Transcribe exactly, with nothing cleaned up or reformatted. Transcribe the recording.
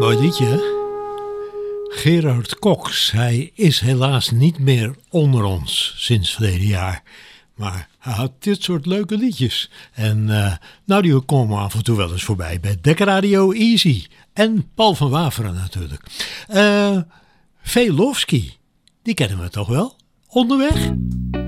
Mooi liedje, hè? Gerard Cox, hij is helaas niet meer onder ons sinds verleden jaar. Maar hij had dit soort leuke liedjes. En uh, nou, die komen af en toe wel eens voorbij bij Dekker Radio Easy. En Paul van Waveren natuurlijk. Uh, Velofsky, die kennen we toch wel? Onderweg?